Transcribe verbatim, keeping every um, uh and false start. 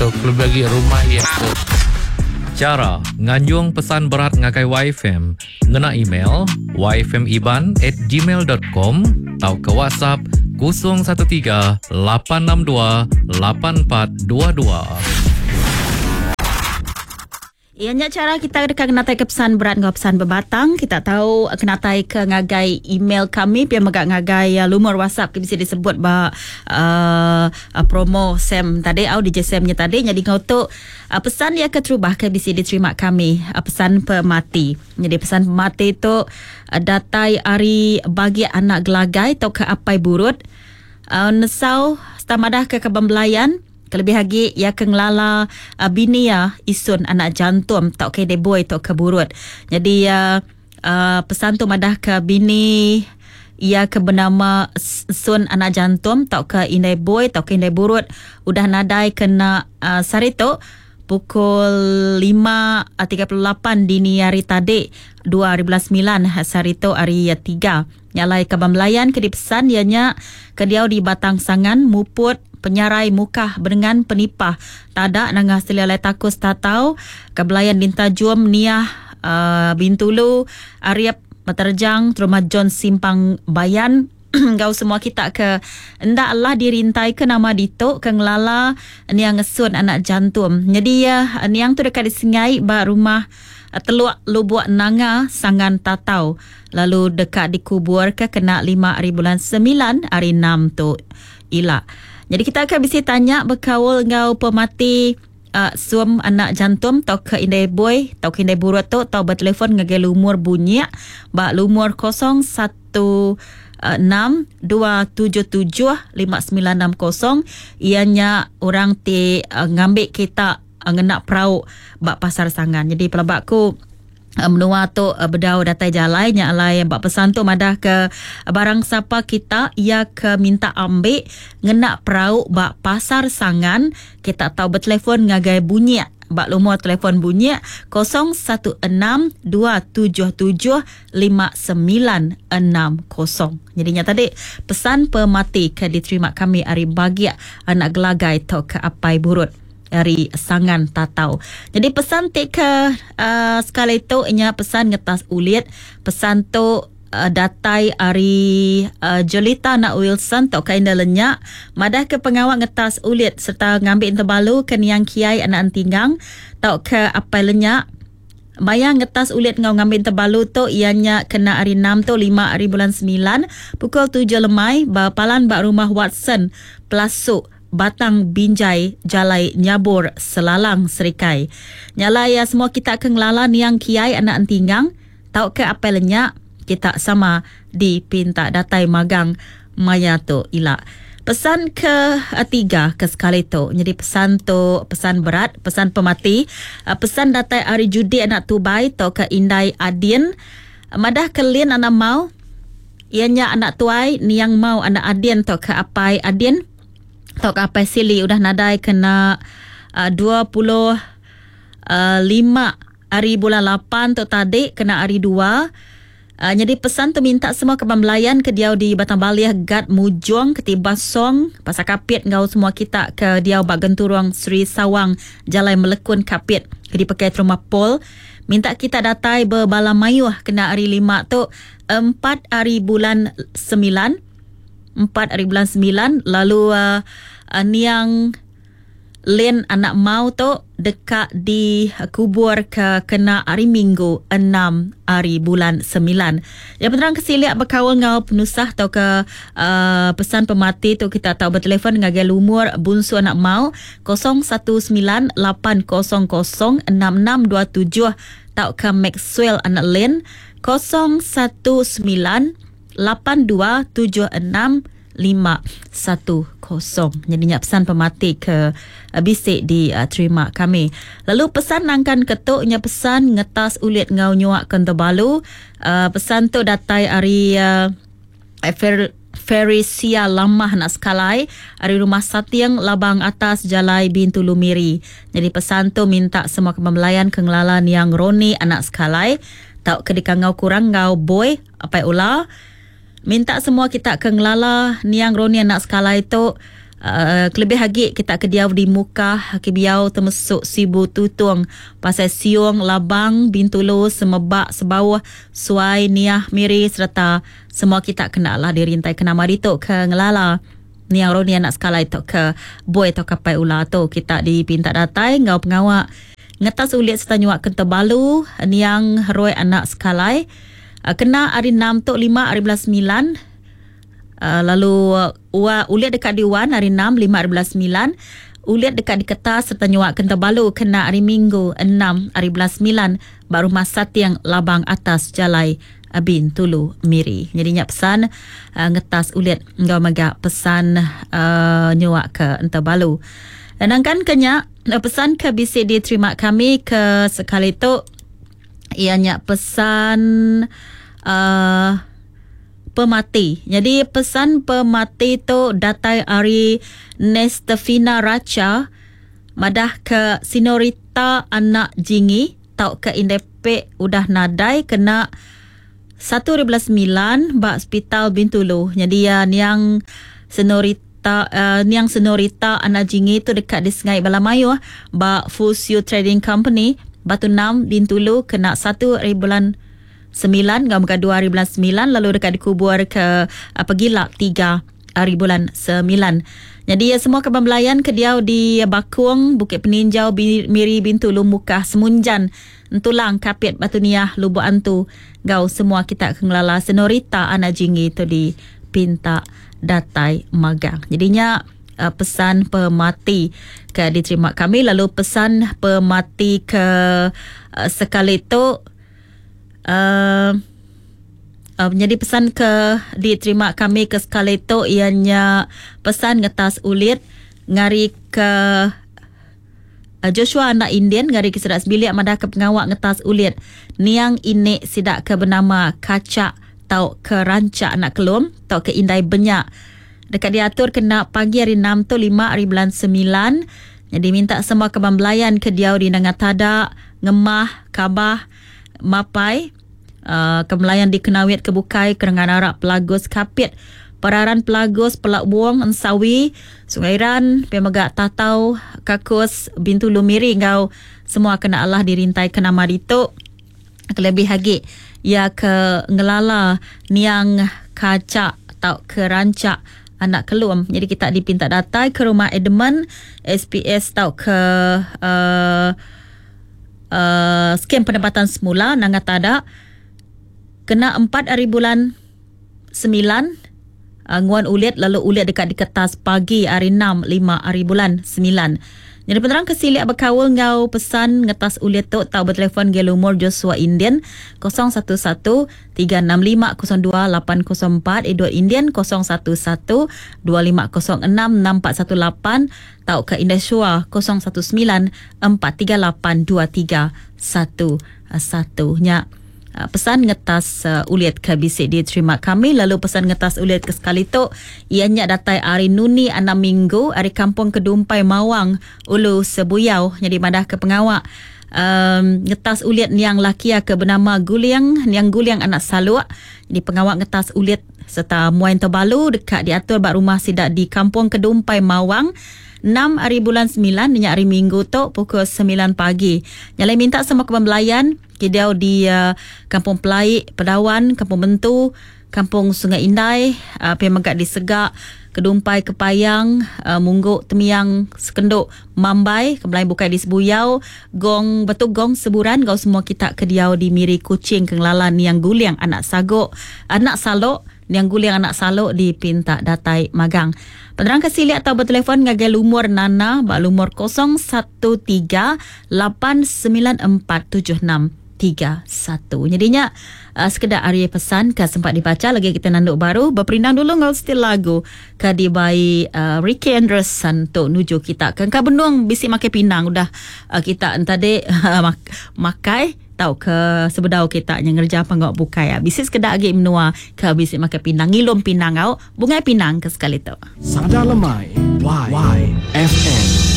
So kelebih lagi rumah yang tu. Cara nganjung pesan berat ngagai Y F M, ngena email y f m iban at gmail dot com atau ke WhatsApp kosong satu tiga lapan enam dua lapan empat dua dua. Ianya cara kita dekat kenatai ke pesan berat ngau pesan berbatang. Kita tahu kenatai ke ngagai email kami pia megak ngagai uh, lumur WhatsApp ke bisa disebut ba uh, uh, promo Sam tadi au D J Samnya tadi. Jadi ngau tu uh, pesan dia ke terubah ke bisa diterima kami uh, pesan pemati. Jadi pesan pemati tu uh, datai ari bagi anak gelagai atau ke apai burut uh, nesau stamadah ke kebembelayan. Lebih lagi ia kenglala uh, bini ya isun anak jantung tak ke deboy tak ke burut. Jadi uh, uh, pesan tu madah ke bini ia ke bernama sun anak jantung tak ke indai boy tak ke indai burut udah nadai kena uh, sarito pukul lima tiga puluh lapan dini hari tadi dua ribu sembilan sarito hari tiga. Nyalai ke Bamlayan ke dipesan ianya ke diau di Batang Sangan muput penyarai muka dengan penipah tada nangah selialai takus tatau kebelayan dinta juam niah uh, bintulu ariap meterjang teruma John Simpang Bayan gau semua kita ke ndak Allah dirintai ke nama dito ke ngelala niang ngesun anak jantung. Jadi ya niang tu dekat disengai ba rumah Teluk Lubuk Nanga Sangan Tatau lalu dekat dikubur ke kena lima hari bulan sembilan hari enam tu ila. Jadi kita akan bisa tanya berkawal ngau pemati uh, suam anak jantung tau ke indai boy tau ke indai burut tu tau bertelefon ngagai lumur bunyi ba lumur kosong satu enam dua tujuh tujuh lima sembilan enam kosong ianya orang ti uh, ngambil kita uh, ngenak perahu bak pasar Sangan. Jadi pelabakku Uh, menua tu uh, berdau datai jalai nyalai bak pesan tu madah ke uh, barang siapa kita ia ke minta ambil ngenak perahu bak pasar Sangan kita tahu bertelefon ngagai bunyi bak lumur telefon bunyi kosong satu enam dua tujuh tujuh lima sembilan enam kosong. Jadinya tadi pesan pemati ke diterima kami hari bagia anak gelagai tau ke apai burut dari Sangan Tatau. Jadi pesan tik ke uh, sekali tu inya pesan ngetas ulit. Pesan tu uh, datai ari uh, Jolita nak Wilson tok kain lenyap madah ke pengawal ngetas ulit serta ngambil terbalu ke niang kiai anak antinggang tok ke apa lenyap bayang ngetas ulit ngau ngambil terbalu tu ianya kena hari enam tu lima hari bulan sembilan pukul tujuh lemai bapalan bak rumah Watson Pelasuk Batang Binjai Jalai Nyabur Selalang Serikai. Nyalai ya semua kita akan ngelala niang kiai anak antinggang tau ke apa lenyap kita sama di pinta datai magang maya tu ila. Pesan ke tiga ke sekali tu. Jadi pesan tu pesan berat, pesan pemati, pesan datai hari judi anak tubai tau ke Indai Adin madah kelin anak mau ianya anak tuai niang mau anak Adin tau ke apai Adin tok apa sili udah nadai kena uh, dua puluh lima hari bulan lapan tu tadi kena hari dua. Uh, jadi pesan tu minta semua ke Bamlayan ke diau di Batang Baliah Gad Mujung ketiba song pasal kapit ngau semua kita ke diau bak genturong Sri Sawang Jalai Melekun kapit ke dipakai rumah pol minta kita datai berbala mayuh kena hari lima tu empat hari bulan sembilan empat hari bulan sembilan lalu uh, uh, niang len anak mau tu dekat di uh, kubur ke kena hari minggu enam hari bulan sembilan. Yang penerang kesiliak berkawal ngau penusah atau ke uh, pesan pemati tu kita tahu bertelefon dengan lumur bunsu anak mau kosong satu sembilan lapan kosong kosong enam enam dua tujuh tau ke Maxwell anak len kosong satu sembilan lapan dua tujuh enam lima satu kosong. Jadinya pesan pemati ke uh, bisik di uh, terima kami. Lalu pesan nangkan ketuknya pesan ngetas ulit ngau nyuak kenterbalu. Uh, pesan tu datai hari uh, Fer Ferisia Lamah nak sekalai hari rumah Satiang Labang Atas Jalai Bintu Lumiri. Jadi pesan tu minta semua kebembelayan kenglalan yang Roni anak sekalai tau kedika ngau kurang ngau boy apa ulah minta semua kita kenglala niang Roni anak sekalai tu uh, kelebih lagi kita kediau di muka kebiau termasuk Sibu Tutung pasal siung labang Bintulu semebak sebawah suai niah miri serta semua kita kenal lah dirintai kena maritok ke ngelala niang roni anak skala itu ke boy atau kapai ula tu kita dipinta datai ngau pengawak ngetas ulit serta nyuak kentebalu niang roy anak skalai uh, kena hari enam tok lima hari belas sembilan. Uh, lalu uh, uliat dekat di Wan hari enam, lima, hari belas sembilan. Uliat dekat di Ketas serta nyuak Kentabalu kena hari Minggu enam, hari belas sembilan. Baru masa tiang labang atas Jalai Bin Tulu Miri. Jadinya pesan uh, ngetas uliat ngau megak pesan uh, nyuak ke Kentabalu. Dan kan kenya uh, pesan ke B C D terima kami ke sekali tu ianya pesan uh, pemati. Jadi pesan pemati tu datai ari Nestefina Racha madah ke Sinorita anak jingi tau ke Indepe udah nadai kena satu hari belas sembilan ba hospital Bintulu. Jadi ya niang Sinorita uh, niang Sinorita anak jingi tu dekat di Sungai Balamayu ba Fusio Trading Company Batu enam Bintulu kena satu hari bulan sembilan, ngau muka dua hari bulan sembilan, lalu dekat dikubur ke uh, Pegilak tiga hari bulan sembilan. Jadi ya, semua kebambelayan kediau di Bakung, Bukit Peninjau, Miri Bintulu, Mukah, Semunjan, Entulang, Kapit, Batu Niah, Lubuk Antu. Gau semua kita kengelala Senorita anak jingi tu di pinta datai magang. Jadinya uh, pesan pemati ke diterima kami, lalu pesan pemati ke uh, sekali tu Uh, uh, jadi pesan ke diterima kami ke sekali tu ianya pesan ngetas ulit ngari ke uh, Joshua anak Indian ngari ke sedak sebilik madah ke pengawak ngetas ulit niang ini sidak ke bernama Kacak tau ke Rancak anak Kelum tau ke Indai Benyak dekat diatur kena pagi hari enam tu lima hari bulan sembilan. Jadi minta semua kebambelayan ke diau di Nangatada Ngemah Kabah Mapai, uh, kemelayan di Kenawit Kebukai, Kerengan Arak, Pelagos, Kapit, Pararan Pelagos, Pelak Buang, Ensawi, Sungai Ran, Pemegak Tatau, Kakus, Bintulu Miri, ngau semua kena Allah dirintai kena marito. Kelebih lagi ya ke ngelala niang Kacak tau ke Rancak anak Kelum. Jadi kita dipinta datai ke rumah Edmund S P S tau ke uh, Uh, skem pendapatan semula Nangatada kena empat hari bulan sembilan uh, nguan uliat lalu uliat dekat di Ketas pagi hari enam lima hari bulan sembilan. Jadi penerang kesilip berkawal ngau pesan ngetas uliat tu tau bertelefon Gelumor Joshua Indian kosong satu satu tiga enam lima kosong dua lapan kosong empat Edward Indian kosong satu satu dua lima kosong enam enam empat satu lapan tau ke Indeshua kosong satu sembilan empat tiga lapan dua tiga satu satu nya. Uh, pesan ngetas uh, uliat ke B C D terima kami, lalu pesan ngetas uliat ke sekali tu ianya datai hari Nuni anak Minggu hari Kampung Kedumpai Mawang Ulu Sebuyau. Jadi madah ke pengawak um, ngetas uliat niang lakia ke bernama Guliang niang Guliang anak Saluk. Jadi pengawak ngetas uliat serta Muain Tobalu dekat diatur bak rumah sidak di Kampung Kedumpai Mawang enam hari bulan sembilan minyak hari Minggu tu pukul sembilan pagi. Nyalai minta semua kebambelayan kediau di uh, Kampung Pelaik, Pedawan, Kampung Bentu, Kampung Sungai Indai, uh, Pemegak di Segak, Kedumpai Kepayang, uh, Mungguk Temiang Sekenduk Mambai, Kebelai Bukai di Sebuyau, Gong Betul Gong Seburan. Kau semua kita kediau di Miri Kucing Kenglalan Niang Guliang anak Sagok, anak Salok, Niang Guliang anak Salok di pinta datai magang. Penerang kesilip atau bertelefon ngagai lumur Nana bak lumur kosong satu tiga lapan sembilan empat tujuh enam tiga satu. Jadinya uh, sekedar area pesan ke sempat dibaca lagi kita nanduk baru berperindang dulu ngau still lagu ke dibai uh, Ricky Anderson tu nuju kita ke ka benung bisi makai pinang udah uh, kita entade uh, mak- makai tau ke sebedau kita yang ngerja apa ngau bukai ya. Bisi sekedar lagi menua ke bisi makai pinang ngilum pinang ngau bungai pinang ke sekali tu. Sadar Lemai Y F M